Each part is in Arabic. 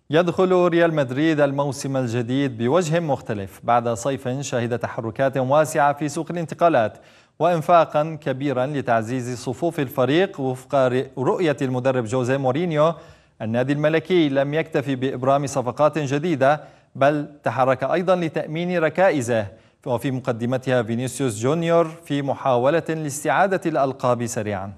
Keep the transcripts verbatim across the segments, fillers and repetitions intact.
يدخل ريال مدريد الموسم الجديد بوجه مختلف بعد صيف شهد تحركات واسعة في سوق الانتقالات وإنفاقا كبيرا لتعزيز صفوف الفريق. وفق رؤية المدرب جوزيه مورينيو، النادي الملكي لم يكتفي بإبرام صفقات جديدة، بل تحرك أيضا لتأمين ركائزه، وفي مقدمتها فينيسيوس جونيور، في محاولة لاستعادة الألقاب سريعا.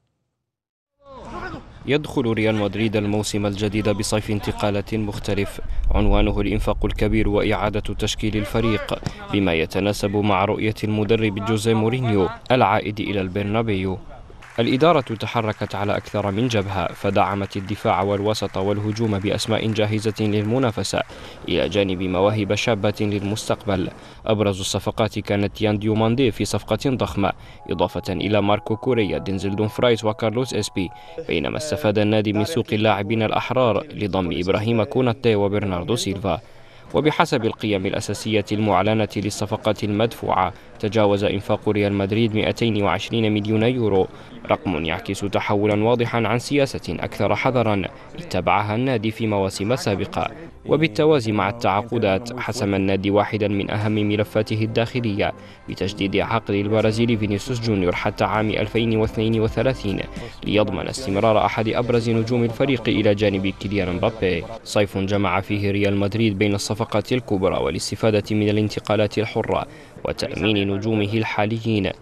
يدخل ريال مدريد الموسم الجديد بصيف انتقالات مختلف عنوانه الإنفاق الكبير وإعادة تشكيل الفريق بما يتناسب مع رؤية المدرب جوزيه مورينيو العائد إلى البرنابيو. الإدارة تحركت على أكثر من جبهة، فدعمت الدفاع والوسط والهجوم بأسماء جاهزة للمنافسة إلى جانب مواهب شابة للمستقبل. أبرز الصفقات كانت يان ديوماندي في صفقة ضخمة، إضافة إلى ماركو كوريا، دينزل دومفرايس وكارلوس إسبي، بينما استفاد النادي من سوق اللاعبين الأحرار لضم إبراهيم كوناتي وبرناردو سيلفا. وبحسب القيم الأساسية المعلنة للصفقات المدفوعة، تجاوز إنفاق ريال مدريد مئتين وعشرين مليون يورو، رقم يعكس تحولا واضحا عن سياسة أكثر حذرا اتبعها النادي في مواسم سابقة. وبالتوازي مع التعاقدات، حسم النادي واحدا من أهم ملفاته الداخلية بتجديد عقد البرازيلي فينيسيوس جونيور حتى عام ألفين واثنين وثلاثين ليضمن استمرار أحد أبرز نجوم الفريق إلى جانب كيليان امبابي. صيف جمع فيه ريال مدريد بين الصفقات الكبرى والاستفادة من الانتقالات الحرة وتأمين نجومه الحاليين